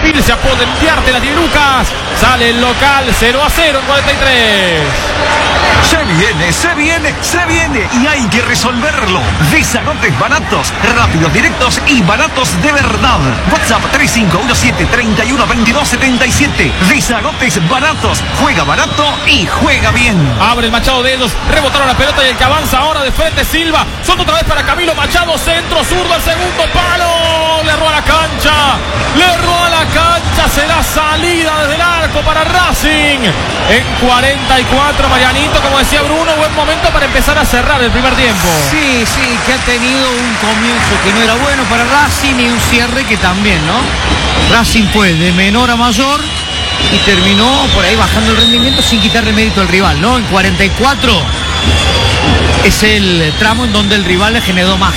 Pil se apoda en Diarte, la tiene Lucas. Sale el local 0-0 en 43. Se viene y hay que resolverlo. Desagotes baratos, rápidos, directos y baratos de verdad. WhatsApp 3517-312277. Desagotes baratos, juega barato y juega bien. Abre el Machado de ellos, rebotaron la pelota y el que avanza ahora de frente Silva. Son otra vez para Camilo Machado, centro zurdo al segundo palo. Le erró a la cancha, será salida desde el arco para Racing. En 44, Marianito, como decía Bruno, buen momento para empezar a cerrar el primer tiempo. Sí, que ha tenido un comienzo que no era bueno para Racing y un cierre que también, ¿no? Racing fue de menor a mayor y terminó por ahí bajando el rendimiento sin quitarle mérito al rival, ¿no? En 44 es el tramo en donde el rival le generó más.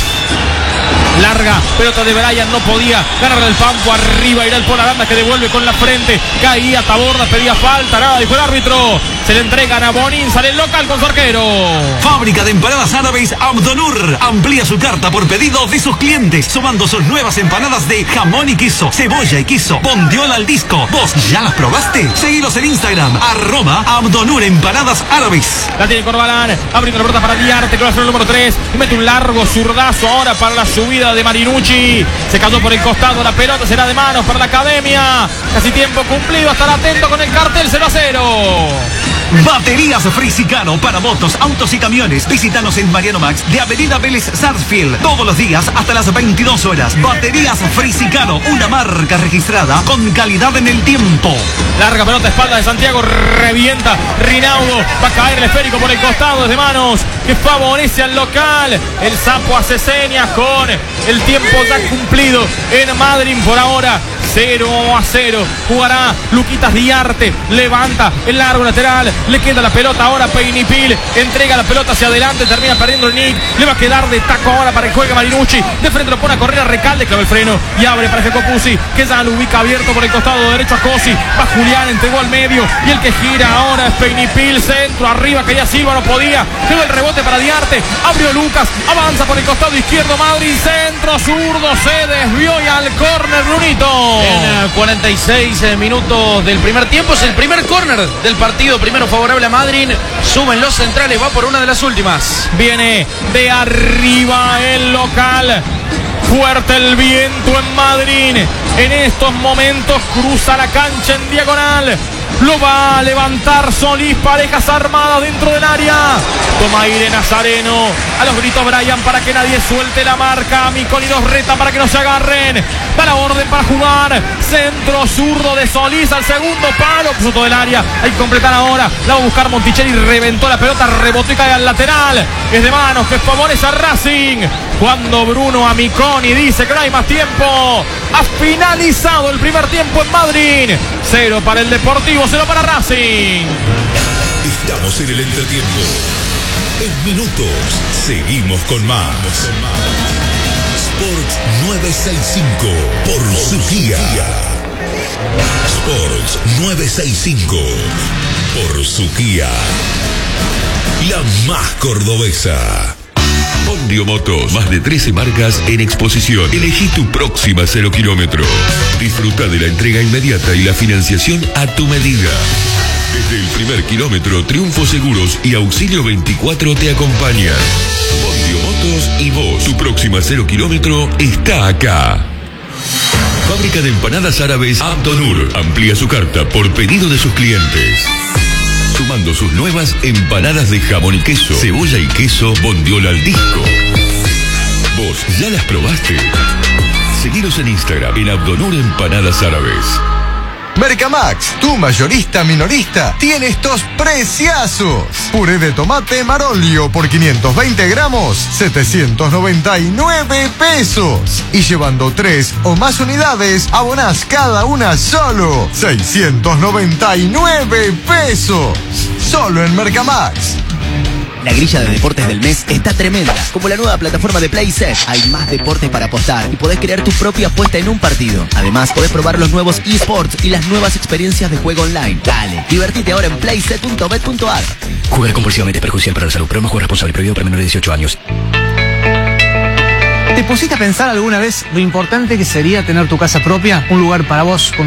Larga, pelota de Brian, no podía ganar el Pampo, arriba irá el Polaranda que devuelve con la frente, caía Taborda, pedía falta, nada, dijo el árbitro, se le entregan a Bonín, sale el local con su arquero. Fábrica de empanadas árabes Abdonur amplía su carta por pedido de sus clientes, sumando sus nuevas empanadas de jamón y queso, cebolla y queso, bondiola al disco. ¿Vos ya las probaste? Seguilos en Instagram, @Abdonur empanadas árabes. La tiene Corbalán, abriendo la puerta para Diarte, con el número 3, y mete un largo zurdazo ahora para la subida de Marinucci. Se cayó por el costado, la pelota será de manos para la Academia. Casi tiempo cumplido, estará atento con el cartel 0-0. Baterías Frisicano para motos, autos y camiones. Visítanos en Mariano Max de Avenida Vélez Sarsfield. Todos los días hasta las 22 horas. Baterías Frisicano, una marca registrada con calidad en el tiempo. Larga pelota, espalda de Santiago, revienta Rinaudo. Va a caer el esférico por el costado desde manos que favorece al local. El Sapo hace señas con el tiempo ya cumplido en Madrid por ahora. 0-0. Jugará Luquitas Diarte. Levanta el largo lateral. Le queda la pelota ahora Peinipil. Entrega la pelota hacia adelante. Termina perdiendo el Nick. Le va a quedar de taco ahora para que juegue Marinucci. De frente lo pone a correr a Recalde. Clava el freno y abre para Jeco Cusi, que ya lo ubica abierto por el costado derecho a Cosi. Va Julián, entregó al medio. Y el que gira ahora es Peinipil. Centro arriba que ya Silva no podía. Quedó el rebote para Diarte. Abrió Lucas. Avanza por el costado izquierdo Madrid. Centro zurdo. Se desvió y al córner Brunito. En 46 minutos del primer tiempo es el primer córner del partido, primero favorable a Madrid. Suben los centrales, va por una de las últimas. Viene de arriba el local. Fuerte el viento en Madrid. En estos momentos cruza la cancha en diagonal. Lo va a levantar Solís, parejas armadas dentro del área. Toma aire Nazareno. A los gritos Brian para que nadie suelte la marca. Miconi los reta para que no se agarren. Da la orden para jugar. Centro zurdo de Solís al segundo palo. Puso todo el área. Hay que completar ahora. La va a buscar Monticelli. Reventó la pelota. Rebotó y cae al lateral. Es de manos que favorece a Racing. Cuando Bruno a Miconi dice que no hay más tiempo. Ha finalizado el primer tiempo en Madrid. 0 para el Deportivo, 0 para Racing. Estamos en el entretiempo. En minutos seguimos con más. Sports 965 por Suquía. Sports 965 por Suquía. La más cordobesa. Ondio Motos, más de 13 marcas en exposición. Elegí tu próxima 0 kilómetro. Disfruta de la entrega inmediata y la financiación a tu medida. Desde el primer kilómetro, Triunfo Seguros y Auxilio 24 te acompañan. Ondio Motos y vos, tu próxima 0 kilómetro está acá. Fábrica de empanadas árabes Abdonur amplía su carta por pedido de sus clientes, sumando sus nuevas empanadas de jamón y queso, cebolla y queso, bondiola al disco. ¿Vos ya las probaste? Seguinos en Instagram en Abdonur Empanadas Árabes. Mercamax, tu mayorista minorista, tiene estos preciazos. Puré de tomate Marolio por 520 gramos, 799 pesos. Y llevando 3 o más unidades, abonás cada una solo 699 pesos. Solo en Mercamax. La grilla de deportes del mes está tremenda. Como la nueva plataforma de PlaySet, hay más deportes para apostar y podés crear tu propia apuesta en un partido. Además, podés probar los nuevos eSports y las nuevas experiencias de juego online. Dale, divertite ahora en playset.bet.ar. Jugar compulsivamente es perjudicial para la salud. Pero no juego responsable, prohibido para menores de 18 años. ¿Te pusiste a pensar alguna vez lo importante que sería tener tu casa propia? Un lugar para vos, con